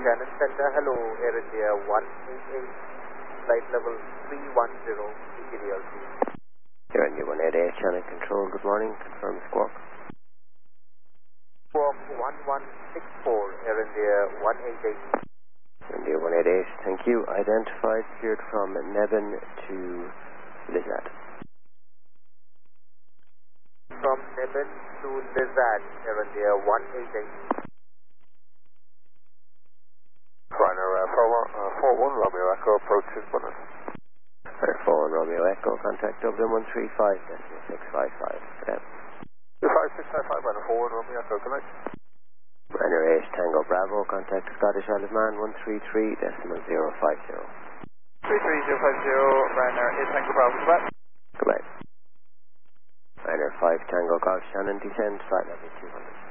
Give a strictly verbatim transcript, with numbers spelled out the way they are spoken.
Shannon Center, hello, Air India one eight eight, flight level three one zero, E T D L C. Air India one eight eight, Shannon Control, good morning, confirm squawk. Squawk one one six four, Air India one eight eight. Air India one eight eight, thank you. Identified, cleared from Nevin to Lizard. From Nevin to Lizard, Air India one eight eight. Ryanair uh, four one, Romeo Echo, approaches Bunner. Ryanair four one, Romeo Echo, contact Dublin one three five, decimal six five five. Good two five six five five, Ryanair four one, Romeo Echo, connect. Ryanair eight, Tango Bravo, contact Scottish Isle of Man one three three, decimal zero five zero. three three zero five zero, Ryanair eight, Tango Bravo, goodbye. Goodbye. Ryanair five, Tango Golf, Shannon, descend, flight level two hundred.